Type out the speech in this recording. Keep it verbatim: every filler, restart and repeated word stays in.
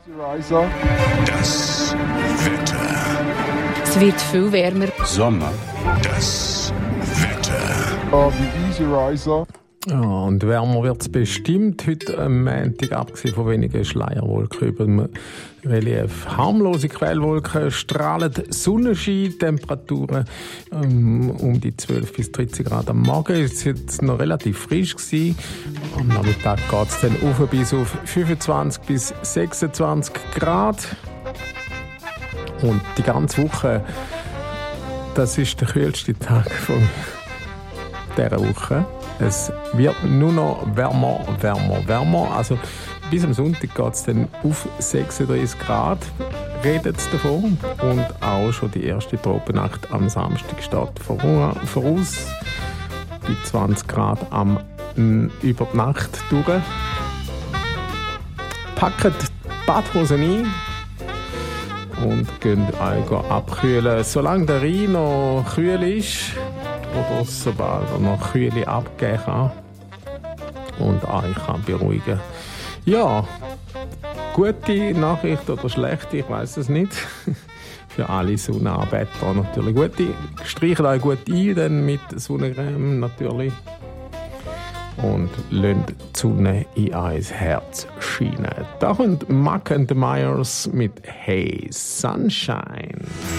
Das Wetter. Es wird viel wärmer. Sommer. Das Wetter. Oh, die Easy Riser. Ja, und wärmer wird es bestimmt heute am Montag, abgesehen von wenigen Schleierwolken über dem Relief. Harmlose Quellwolken, strahlend Sonnenschein, Temperaturen ähm, um die zwölf bis dreizehn Grad am Morgen. Es war jetzt noch relativ frisch gewesen. Am Nachmittag geht es dann auf bis auf fünfundzwanzig bis sechsundzwanzig Grad. Und die ganze Woche, das ist der kühlste Tag von dieser Woche. Es wird nur noch wärmer, wärmer, wärmer. Also bis am Sonntag geht es dann auf sechsunddreißig Grad, redet es davon. Und auch schon die erste Tropennacht am Samstag steht voraus. Bei zwanzig Grad am, über die Nacht durch. Packt die Badhosen ein und könnt euch abkühlen. Solange der Rhein noch kühl ist, oder sobald er noch Kühle abgeben kann und euch kann beruhigen. Ja, gute Nachricht oder schlechte, ich weiß es nicht. Für alle Sonnenanbeter natürlich gute. Streicht euch gut ein, dann mit Sonnencreme natürlich. Und lasst die Sonne in euer Herz scheinen. Da kommt Mac and the Myers mit Hey Sunshine.